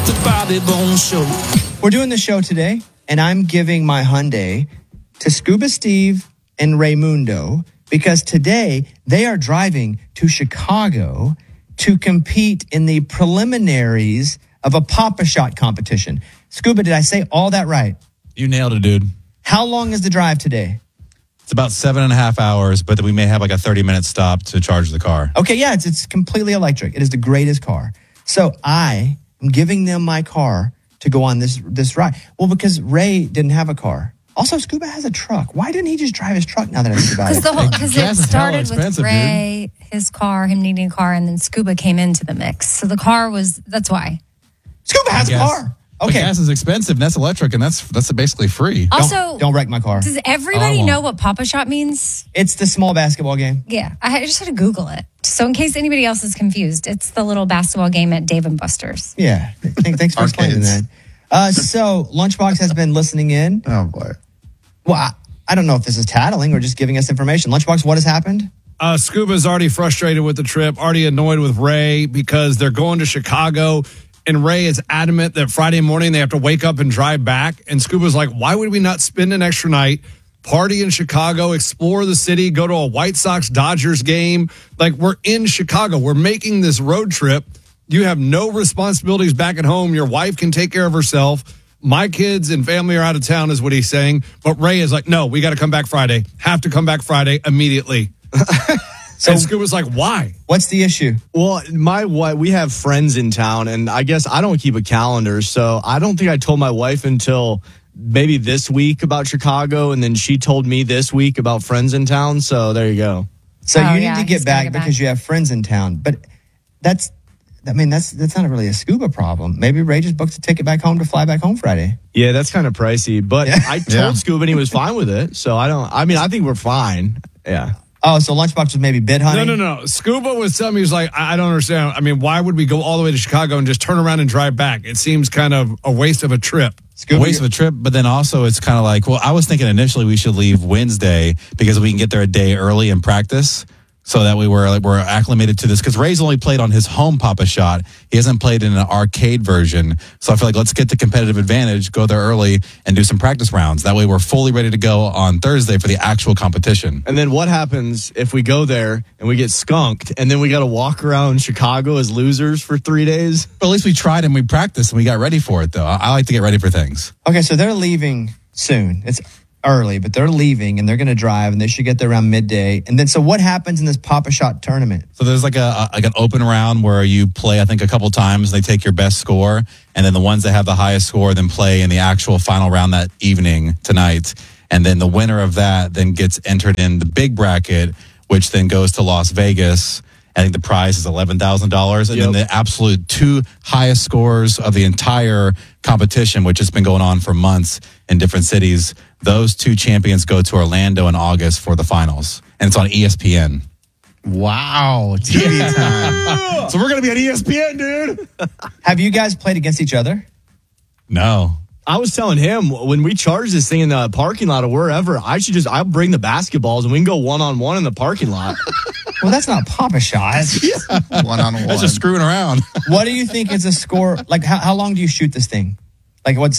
The Bobby Bones Show. We're doing the show today, and I'm giving my Hyundai to Scuba Steve and Raymundo because today they are driving to Chicago to compete in the preliminaries of a Pop-A-Shot competition. Scuba, did I say all that right? You nailed it, dude. How long is the drive today? It's about 7.5 hours, but we may have like a 30-minute stop to charge the car. Okay, yeah, it's completely electric. It is the greatest car. So I am giving them my car to go on this ride. Well, because Ray didn't have a car. Also, Scuba has a truck. Why didn't he just drive his truck now that I think about it? Because it started with Ray, his car, him needing a car, and then Scuba came into the mix. So the car that's why. Scuba has a car. Okay. But gas is expensive, and that's electric, and that's basically free. Also, don't wreck my car. Does everybody know what Pop-A-Shot means? It's the small basketball game. Yeah, I just had to Google it. So in case anybody else is confused, it's the little basketball game at Dave & Buster's. Yeah, thanks for explaining that. So Lunchbox has been listening in. Oh, boy. Well, I don't know if this is tattling or just giving us information. Lunchbox, what has happened? Scuba's already frustrated with the trip, already annoyed with Ray because they're going to Chicago. And Ray is adamant that Friday morning they have to wake up and drive back. And Scuba's like, why would we not spend an extra night, party in Chicago, explore the city, go to a White Sox-Dodgers game? Like, we're in Chicago. We're making this road trip. You have no responsibilities back at home. Your wife can take care of herself. My kids and family are out of town is what he's saying. But Ray is like, no, we got to come back Friday. Have to come back Friday immediately. So Scuba's like, why? What's the issue? Well, my wife, we have friends in town, and I guess I don't keep a calendar, so I don't think I told my wife until maybe this week about Chicago, and then she told me this week about friends in town, so there you go. So you need to get back because you have friends in town, but that's not really a Scuba problem. Maybe Ray just booked a ticket back home to fly back home Friday. Yeah, that's kind of pricey, but I told Scuba and he was fine with it, so I think we're fine. Yeah. Oh, so Lunchbox was maybe bid hunting? No. Scuba was telling me, he was like, I don't understand. I mean, why would we go all the way to Chicago and just turn around and drive back? It seems kind of a waste of a trip. Scuba, waste of a trip, but then also it's kind of like, well, I was thinking initially we should leave Wednesday because we can get there a day early and practice. So that we're acclimated to this because Ray's only played on his home Pop-A-Shot. He hasn't played in an arcade version. So I feel like let's get the competitive advantage, go there early, and do some practice rounds. That way we're fully ready to go on Thursday for the actual competition. And then what happens if we go there and we get skunked and then we got to walk around Chicago as losers for 3 days? But at least we tried and we practiced and we got ready for it, though. I like to get ready for things. Okay, so they're leaving soon. It's early, but they're leaving and they're going to drive and they should get there around midday. And then, so what happens in this Pop-A-Shot tournament? So there's like an open round where you play, I think, a couple times. They take your best score, and then the ones that have the highest score then play in the actual final round that evening tonight. And then the winner of that then gets entered in the big bracket, which then goes to Las Vegas. I think the prize is $11,000. And then the absolute two highest scores of the entire competition, which has been going on for months in different cities, those two champions go to Orlando in August for the finals. And it's on ESPN. Wow. TV time. So we're going to be on ESPN, dude. Have you guys played against each other? No. I was telling him when we charge this thing in the parking lot or wherever, I'll bring the basketballs and we can go one-on-one in the parking lot. Well, that's not Pop-A-Shot. One-on-one. That's just screwing around. What do you think is a score? Like, how long do you shoot this thing? Like, what,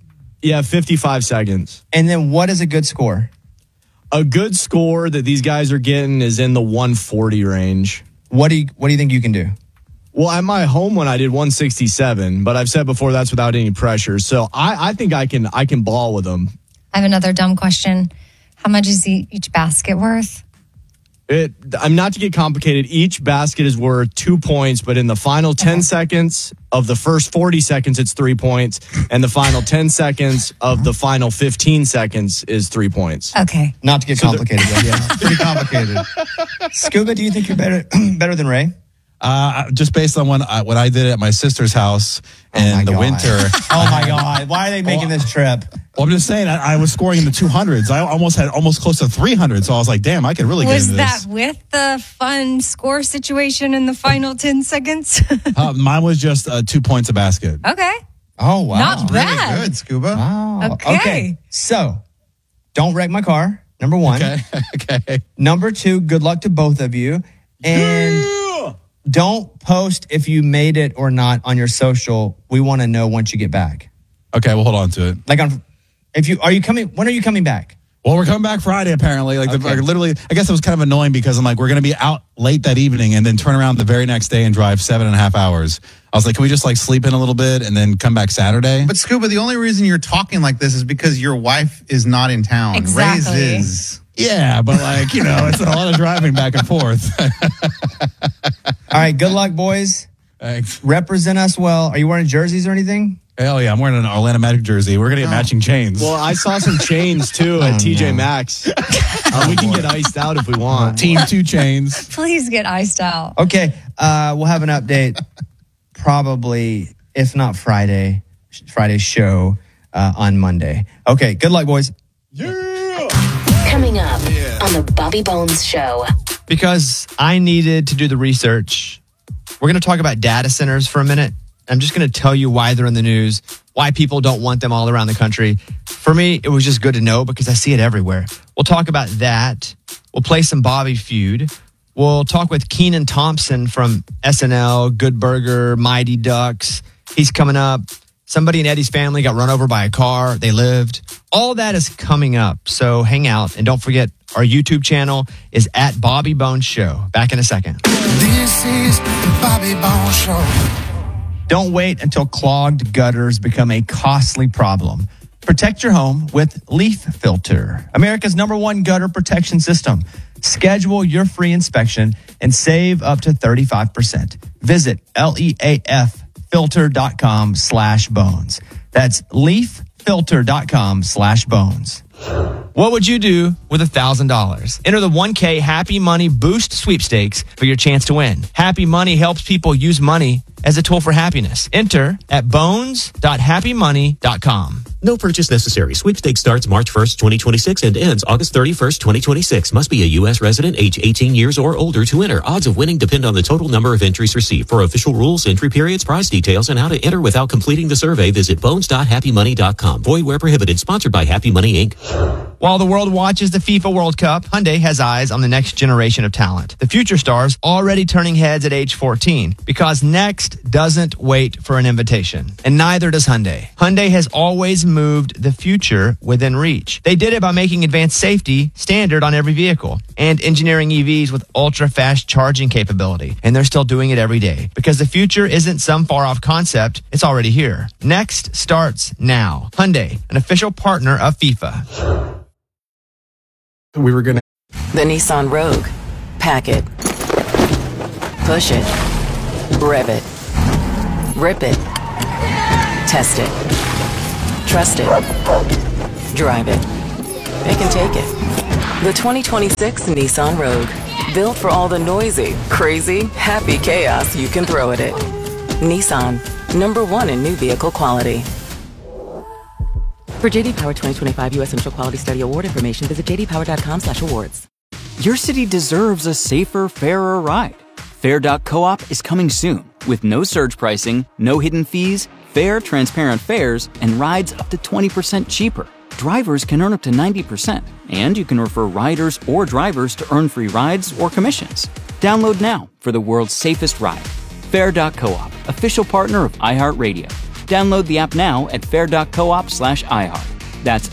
55 seconds. And then what is a good score? A good score that these guys are getting is in the 140 range. What do you think you can do? Well, at my home one, I did 167, but I've said before that's without any pressure. So I think I can ball with them. I have another dumb question. How much is each basket worth? I'm not to get complicated. Each basket is worth 2 points, but in the final 10 seconds of the first 40 seconds, it's 3 points. And the final 10 seconds of the final 15 seconds is 3 points. Okay. Not to get complicated. Yeah, pretty complicated. Scuba, do you think you're better than Ray? Just based on what I did at my sister's house in the winter. Oh my God. Why are they making this trip? Well, I'm just saying, I was scoring in the 200s. I almost close to 300. So I was like, damn, I could really get into this. Was that with the fun score situation in the final 10 seconds? Mine was just 2 points a basket. Okay. Oh, wow. Not bad. Really good, Scuba. Wow. Okay. So, don't wreck my car, number one. Okay. Number two, good luck to both of you. And don't post if you made it or not on your social. We want to know once you get back. Okay, we'll hold on to it. Like when are you coming back? Well, we're coming back Friday, apparently. Literally, I guess it was kind of annoying because I'm like, we're going to be out late that evening and then turn around the very next day and drive 7.5 hours. I was like, can we just sleep in a little bit and then come back Saturday? But Scuba, the only reason you're talking like this is because your wife is not in town. Exactly. Ray's is. Yeah, but it's a lot of driving back and forth. All right, good luck, boys. Thanks. Represent us well. Are you wearing jerseys or anything? Hell yeah, I'm wearing an Orlando Magic jersey. We're going to get matching chains. Well, I saw some chains too at TJ Maxx. We can get iced out if we want. Team 2 chains. Please get iced out. Okay, we'll have an update probably, if not Friday's show on Monday. Okay, good luck, boys. Coming up on the Bobby Bones Show. Because I needed to do the research, we're going to talk about data centers for a minute. I'm just going to tell you why they're in the news, why people don't want them all around the country. For me, it was just good to know because I see it everywhere. We'll talk about that. We'll play some Bobby Feud. We'll talk with Kenan Thompson from SNL, Good Burger, Mighty Ducks. He's coming up. Somebody in Eddie's family got run over by a car. They lived. All that is coming up. So hang out. And don't forget, our YouTube channel is at Bobby Bones Show. Back in a second. This is the Bobby Bones Show. Don't wait until clogged gutters become a costly problem. Protect your home with Leaf Filter, America's #1 gutter protection system. Schedule your free inspection and save up to 35%. Visit leaffilter.com/bones. That's leaffilter.com/bones. What would you do with $1,000? Enter the 1K Happy Money Boost sweepstakes for your chance to win. Happy Money helps people use money as a tool for happiness. Enter at bones.happymoney.com. No purchase necessary. Sweepstakes starts March 1st, 2026 and ends August 31st, 2026. Must be a U.S. resident, age 18 years or older to enter. Odds of winning depend on the total number of entries received. For official rules, entry periods, prize details, and how to enter without completing the survey, visit bones.happymoney.com. Void where prohibited. Sponsored by Happy Money, Inc. While the world watches the FIFA World Cup, Hyundai has eyes on the next generation of talent. The future stars already turning heads at age 14 because next doesn't wait for an invitation. And neither does Hyundai. Hyundai has always moved the future within reach. They did it by making advanced safety standard on every vehicle and engineering EVs with ultra-fast charging capability. And they're still doing it every day because the future isn't some far-off concept. It's already here. Next starts now. Hyundai, an official partner of FIFA. The Nissan Rogue. Pack it. Push it. Rev it. Rip it. Test it. Trust it. Drive it. It can take it. The 2026 Nissan Rogue. Built for all the noisy, crazy, happy chaos you can throw at it. Nissan. #1 in new vehicle quality. For JD Power 2025 U.S. Central Quality Study Award information, visit jdpower.com/awards. Your city deserves a safer, fairer ride. Fair.coop is coming soon with no surge pricing, no hidden fees, fair, transparent fares, and rides up to 20% cheaper. Drivers can earn up to 90%, and you can refer riders or drivers to earn free rides or commissions. Download now for the world's safest ride. Fair.coop, official partner of iHeartRadio. Download the app now at fair.coop/iHeart. That's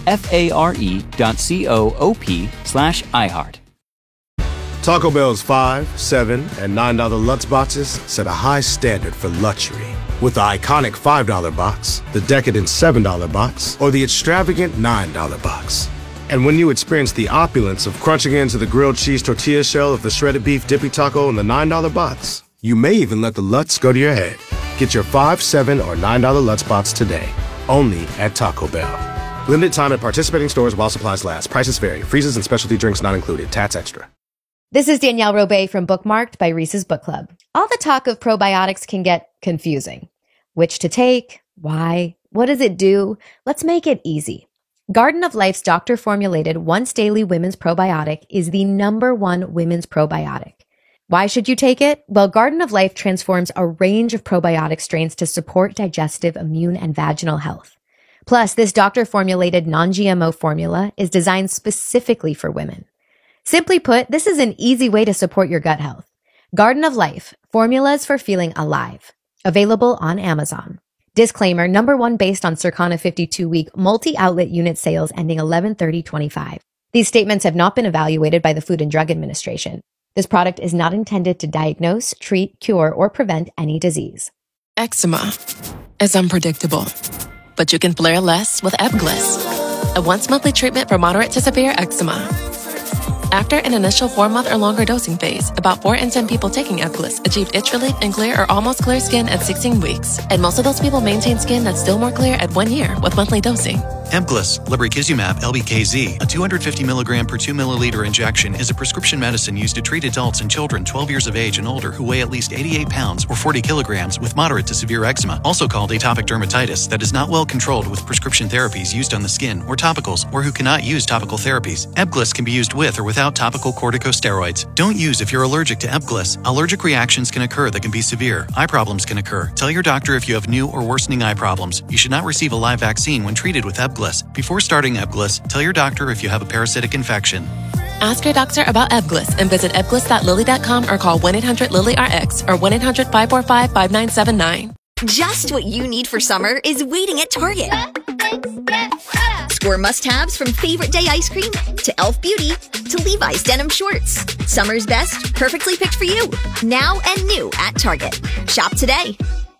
FARE.coop/iHeart. Taco Bell's $5, $7, and $9 Lutz boxes set a high standard for luxury. With the iconic $5 box, the decadent $7 box, or the extravagant $9 box. And when you experience the opulence of crunching into the grilled cheese tortilla shell of the shredded beef dippy taco in the $9 box, you may even let the Lutz go to your head. Get your $5, $7, or $9 Lutz box today, only at Taco Bell. Limited time at participating stores while supplies last. Prices vary. Freezes and specialty drinks not included. Tats extra. This is Danielle Robay from Bookmarked by Reese's Book Club. All the talk of probiotics can get confusing. Which to take? Why? What does it do? Let's make it easy. Garden of Life's doctor-formulated once-daily women's probiotic is the #1 women's probiotic. Why should you take it? Well, Garden of Life transforms a range of probiotic strains to support digestive, immune, and vaginal health. Plus, this doctor-formulated non-GMO formula is designed specifically for women. Simply put, this is an easy way to support your gut health. Garden of Life, formulas for feeling alive. Available on Amazon. Disclaimer, number one based on Circana 52-week multi-outlet unit sales ending 11/30/25. These statements have not been evaluated by the Food and Drug Administration. This product is not intended to diagnose, treat, cure, or prevent any disease. Eczema is unpredictable, but you can flare less with Ebglyss, a once-monthly treatment for moderate to severe eczema. After an initial 4-month or longer dosing phase, about 4 in 10 people taking Ebglyss achieved itch relief and clear or almost clear skin at 16 weeks. And most of those people maintain skin that's still more clear at 1 year with monthly dosing. Ebglyss, lebrikizumab LBKZ, a 250 milligram per 2 milliliter injection, is a prescription medicine used to treat adults and children 12 years of age and older who weigh at least 88 pounds or 40 kilograms with moderate to severe eczema, also called atopic dermatitis, that is not well controlled with prescription therapies used on the skin or topicals, or who cannot use topical therapies. Ebglyss can be used with or without topical corticosteroids. Don't use if you're allergic to Ebglyss. Allergic reactions can occur that can be severe. Eye problems can occur. Tell your doctor if you have new or worsening eye problems. You should not receive a live vaccine when treated with Ebglyss. Before starting Ebglyss, tell your doctor if you have a parasitic infection. Ask your doctor about Ebglyss and visit ebglyss.lilly.com or call 1-800-LILY-RX or 1-800-545-5979. Just what you need for summer is waiting at Target. Score must-haves from Favorite Day ice cream to Elf Beauty to Levi's denim shorts. Summer's best, perfectly picked for you. Now and new at Target. Shop today.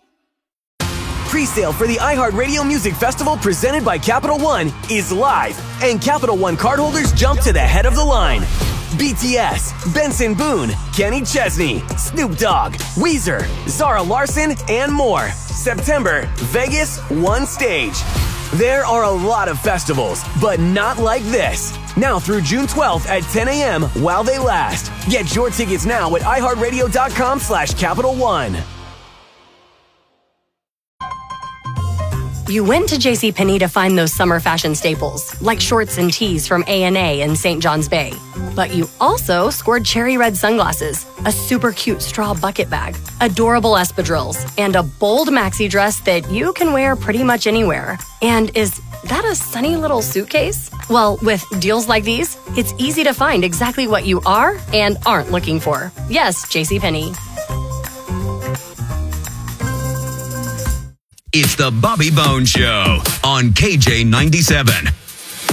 Pre-sale for the iHeartRadio Music Festival presented by Capital One is live, and Capital One cardholders jump to the head of the line. BTS, Benson Boone, Kenny Chesney, Snoop Dogg, Weezer, Zara Larsson, and more. September, Vegas, one stage. There are a lot of festivals, but not like this. Now through June 12th at 10 a.m. while they last. Get your tickets now at iHeartRadio.com/Capital One. You went to JCPenney to find those summer fashion staples, like shorts and tees from A&A and St. John's Bay. But you also scored cherry red sunglasses, a super cute straw bucket bag, adorable espadrilles, and a bold maxi dress that you can wear pretty much anywhere. And is that a sunny little suitcase? Well, with deals like these, it's easy to find exactly what you are and aren't looking for. Yes, JCPenney. It's the Bobby Bones Show on KJ97.